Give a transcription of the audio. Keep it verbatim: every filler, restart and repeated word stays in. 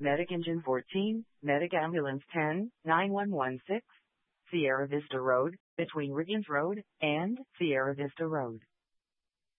Medic Engine fourteen, Medic Ambulance ten, nine one one six, Sierra Vista Road, between Riggins Road and Sierra Vista Road.